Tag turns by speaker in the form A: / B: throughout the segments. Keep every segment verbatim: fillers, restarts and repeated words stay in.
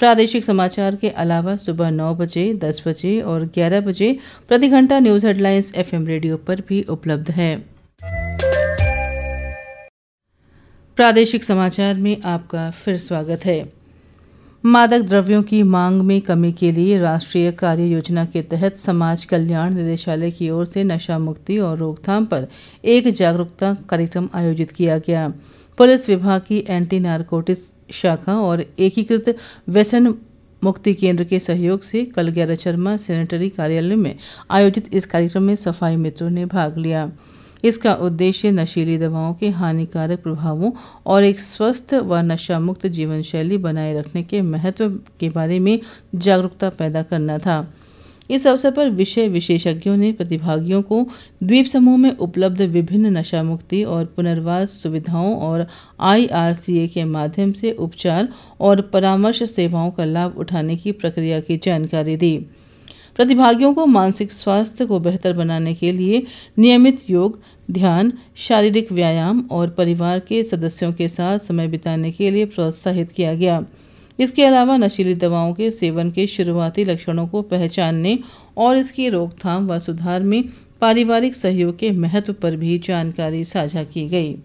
A: प्रादेशिक समाचार के अलावा सुबह नौ बजे, दस बजे और ग्यारह बजे प्रति घंटा न्यूज़ हेडलाइंस एफएम रेडियो पर भी उपलब्ध है। प्रादेशिक समाचार में आपका फिर स्वागत है। मादक द्रव्यों की मांग में कमी के लिए राष्ट्रीय कार्य योजना के तहत समाज कल्याण निदेशालय की ओर से नशा मुक्ति और रोकथाम पर एक जागरूकता कार्यक्रम आयोजित किया गया। पुलिस विभाग की एंटी नारकोटिक्स शाखा और एकीकृत व्यसन मुक्ति केंद्र के सहयोग से कल ग्यारह शर्मा सैनिटरी कार्यालय में आयोजित इस कार्यक्रम में सफाई मित्रों ने भाग लिया। इसका उद्देश्य नशीली दवाओं के हानिकारक प्रभावों और एक स्वस्थ व नशा मुक्त जीवन शैली बनाए रखने के महत्व के बारे में जागरूकता पैदा करना था। इस अवसर पर विषय विशेषज्ञों ने प्रतिभागियों को द्वीप समूह में उपलब्ध विभिन्न नशा मुक्ति और पुनर्वास सुविधाओं और आईआरसीए के माध्यम से उपचार और परामर्श सेवाओं का लाभ उठाने की प्रक्रिया की जानकारी दी। प्रतिभागियों को मानसिक स्वास्थ्य को बेहतर बनाने के लिए नियमित योग, ध्यान, शारीरिक व्यायाम और परिवार के सदस्यों के साथ समय बिताने के लिए प्रोत्साहित किया गया। इसके अलावा नशीली दवाओं के सेवन के शुरुआती लक्षणों को पहचानने और इसकी रोकथाम व सुधार में पारिवारिक सहयोग के महत्व पर भी जानकारी साझा की गई।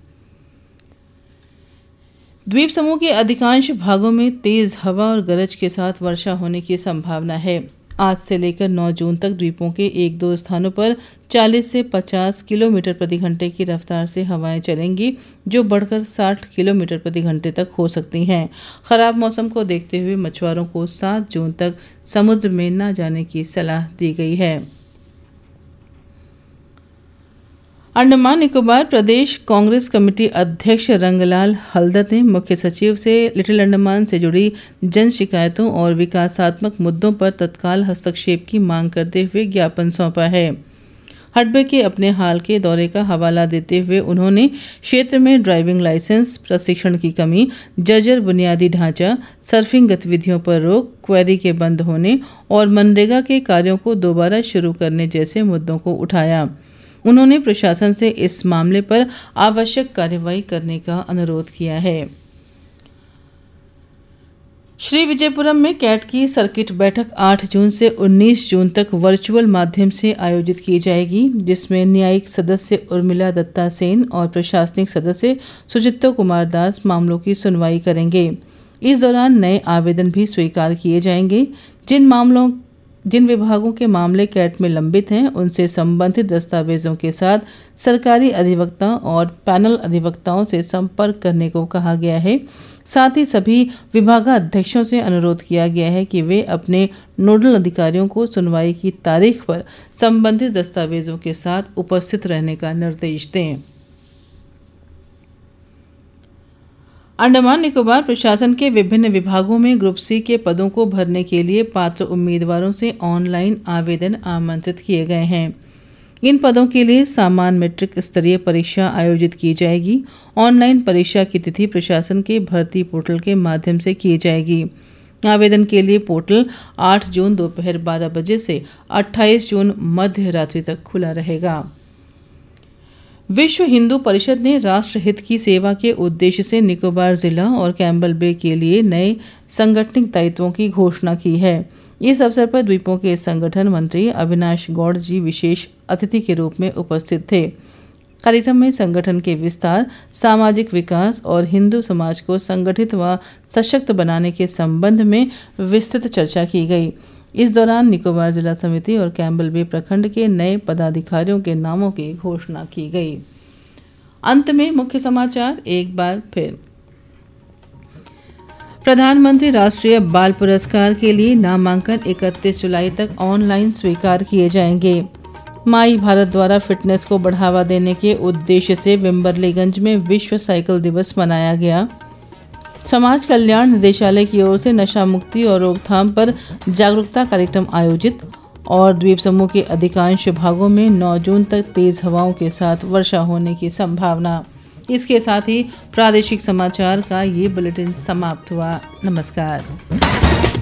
A: द्वीप समूह के अधिकांश भागों में तेज हवा और गरज के साथ वर्षा होने की संभावना है। आज से लेकर नौ जून तक द्वीपों के एक दो स्थानों पर चालीस से पचास किलोमीटर प्रति घंटे की रफ्तार से हवाएं चलेंगी, जो बढ़कर साठ किलोमीटर प्रति घंटे तक हो सकती हैं। खराब मौसम को देखते हुए मछुआरों को सात जून तक समुद्र में न जाने की सलाह दी गई है। अंडमान निकोबार प्रदेश कांग्रेस कमेटी अध्यक्ष रंगलाल हल्दर ने मुख्य सचिव से लिटिल अंडमान से जुड़ी जन शिकायतों और विकासात्मक मुद्दों पर तत्काल हस्तक्षेप की मांग करते हुए ज्ञापन सौंपा है। हडबे के अपने हाल के दौरे का हवाला देते हुए उन्होंने क्षेत्र में ड्राइविंग लाइसेंस, प्रशिक्षण की कमी, जर्जर बुनियादी ढांचा, सर्फिंग गतिविधियों पर रोक, क्वेरी के बंद होने और मनरेगा के कार्यों को दोबारा शुरू करने जैसे मुद्दों को उठाया। उन्होंने प्रशासन से इस मामले पर आवश्यक कार्रवाई करने का अनुरोध किया है। श्री विजयपुरम में कैट की सर्किट बैठक आठ जून से उन्नीस जून तक वर्चुअल माध्यम से आयोजित की जाएगी, जिसमें न्यायिक सदस्य उर्मिला दत्ता सेन और प्रशासनिक सदस्य सुचित्तो कुमार दास मामलों की सुनवाई करेंगे। इस दौरान नए आवेदन भी स्वीकार किए जाएंगे। जिन मामलों जिन विभागों के मामले कैट में लंबित हैं, उनसे संबंधित दस्तावेजों के साथ सरकारी अधिवक्ता और पैनल अधिवक्ताओं से संपर्क करने को कहा गया है। साथ ही सभी विभागाध्यक्षों से अनुरोध किया गया है कि वे अपने नोडल अधिकारियों को सुनवाई की तारीख पर संबंधित दस्तावेजों के साथ उपस्थित रहने का निर्देश दें। अंडमान निकोबार प्रशासन के विभिन्न विभागों में ग्रुप सी के पदों को भरने के लिए पात्र उम्मीदवारों से ऑनलाइन आवेदन आमंत्रित किए गए हैं। इन पदों के लिए सामान्य मैट्रिक स्तरीय परीक्षा आयोजित की जाएगी। ऑनलाइन परीक्षा की तिथि प्रशासन के भर्ती पोर्टल के माध्यम से की जाएगी। आवेदन के लिए पोर्टल आठ जून दोपहर बारह बजे से अट्ठाईस जून मध्य रात्रि तक खुला रहेगा। विश्व हिंदू परिषद ने राष्ट्रहित की सेवा के उद्देश्य से निकोबार जिला और कैम्बल बे के लिए नए सांगठनिक दायित्वों की घोषणा की है। इस अवसर पर द्वीपों के संगठन मंत्री अविनाश गौड़ जी विशेष अतिथि के रूप में उपस्थित थे। कार्यक्रम में संगठन के विस्तार, सामाजिक विकास और हिंदू समाज को संगठित व सशक्त बनाने के संबंध में विस्तृत चर्चा की गई। इस दौरान निकोबार जिला समिति और कैम्बल बे प्रखंड के नए पदाधिकारियों के नामों की घोषणा की गई। अंत में मुख्य समाचार एक बार फिर। प्रधानमंत्री राष्ट्रीय बाल पुरस्कार के लिए नामांकन इकतीस जुलाई तक ऑनलाइन स्वीकार किए जाएंगे। माई भारत द्वारा फिटनेस को बढ़ावा देने के उद्देश्य से विम्बरलेगंज में विश्व साइकिल दिवस मनाया गया। समाज कल्याण निदेशालय की ओर से नशा मुक्ति और रोकथाम पर जागरूकता कार्यक्रम आयोजित। और द्वीप समूह के अधिकांश भागों में नौ जून तक तेज हवाओं के साथ वर्षा होने की संभावना। इसके साथ ही प्रादेशिक समाचार का ये बुलेटिन समाप्त हुआ। नमस्कार।